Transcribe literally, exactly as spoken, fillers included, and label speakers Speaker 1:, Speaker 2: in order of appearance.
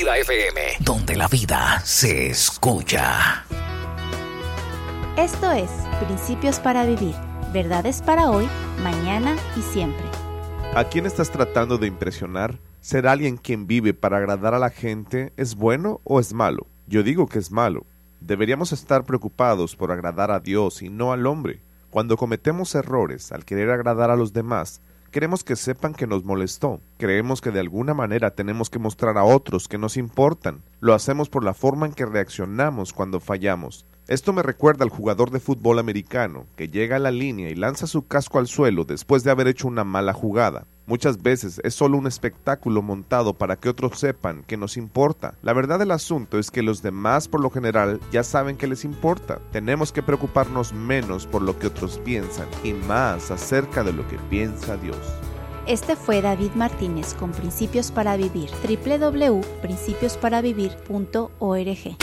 Speaker 1: Fórmula F M, donde la vida se escucha.
Speaker 2: Esto es Principios para Vivir, verdades para hoy, mañana y siempre.
Speaker 3: ¿A quién estás tratando de impresionar? ¿Ser alguien quien vive para agradar a la gente es bueno o es malo? Yo digo que es malo. Deberíamos estar preocupados por agradar a Dios y no al hombre. Cuando cometemos errores al querer agradar a los demás, queremos que sepan que nos molestó. Creemos que de alguna manera tenemos que mostrar a otros que nos importan. Lo hacemos por la forma en que reaccionamos cuando fallamos. Esto me recuerda al jugador de fútbol americano que llega a la línea y lanza su casco al suelo después de haber hecho una mala jugada. Muchas veces es solo un espectáculo montado para que otros sepan que nos importa. La verdad del asunto es que los demás por lo general ya saben que les importa. Tenemos que preocuparnos menos por lo que otros piensan y más acerca de lo que piensa Dios.
Speaker 2: Este fue David Martínez con Principios para Vivir. doble u doble u doble u punto principios para vivir punto org.